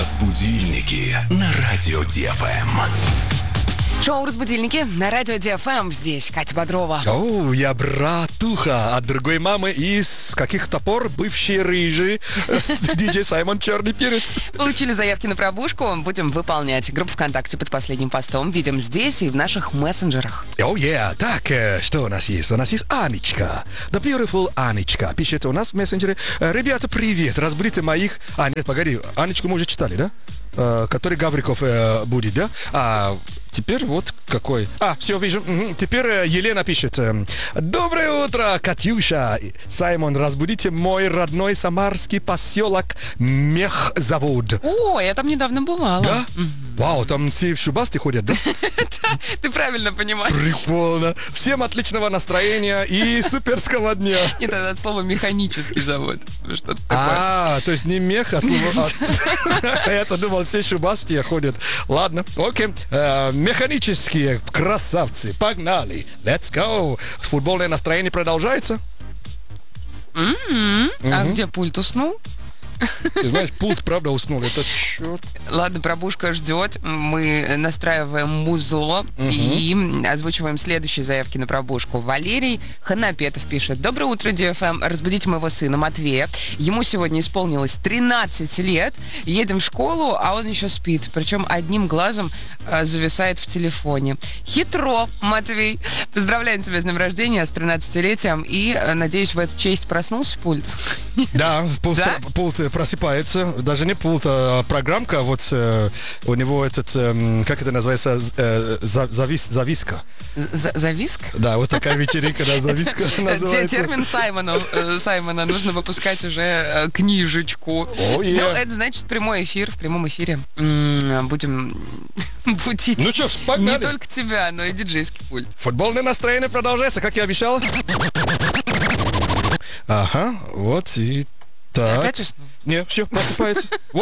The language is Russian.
Разбудильники на радио ДФМ. Шоу «Разбудильники» на радио ДФМ. Здесь Катя Бодрова. Я братуха от другой мамы из каких-то пор бывший рыжий диджей Саймон Черный Перец. Получили заявки на пробужку. Будем выполнять. Группа ВКонтакте под последним постом. Видим здесь и в наших мессенджерах. Так, что у нас есть? У нас есть Анечка. The beautiful Анечка. Пишет у нас в мессенджере. Ребята, привет. Разбудите моих... нет, погоди. Анечку мы уже читали, да? Который Гавриков будет, да? Теперь вот какой. Все, вижу. Теперь Елена пишет. Доброе утро, Катюша. Саймон, разбудите мой родной самарский поселок Мехзавод. О, я там недавно бывала. Да? Вау, там все в шубасте ходят, да? Ты правильно понимаешь. Прикольно. Всем отличного настроения и суперского дня. Нет, это от слова «механический завод». Что-то такое. То есть не мех, а слово... Я-то думал, все шубасте ходят. Ладно, окей. Механические красавцы. Погнали. Let's go. Футбольное настроение продолжается? А где пульт уснул? Ты знаешь, пульт, правда, уснул. Это черт. Ладно, пробужка ждет. Мы настраиваем музло и озвучиваем следующие заявки на пробужку. Валерий Ханапетов пишет. Доброе утро, ДФМ. Разбудите моего сына Матвея. Ему сегодня исполнилось 13 лет. Едем в школу, а он еще спит. Причем одним глазом зависает в телефоне. Хитро, Матвей. Поздравляем тебя с днем рождения, с 13-летием. И, надеюсь, в эту честь проснулся пульт? Да, пульт просыпается. Даже не пульт, а программка. Вот у него этот, как это называется, зависка. Зависка? Да, вот такая вечеринка, да, зависка называется. Термин Саймона. Нужно выпускать уже книжечку. Ну, это значит прямой эфир. В прямом эфире будем будить ну что ж, погнали. Не только тебя, но и диджейский пульт. Футбольное настроение продолжается, как я обещал. Ага, вот и так. Опять уснул? Не, все, просыпается. Вот.